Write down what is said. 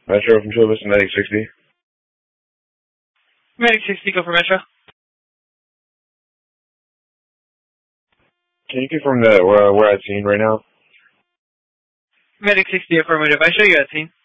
Metro from Chula Vista, Medic 60. Medic 60, go for Metro. Can you confirm that we're at scene right now? Medic 60, affirmative. I show you at scene.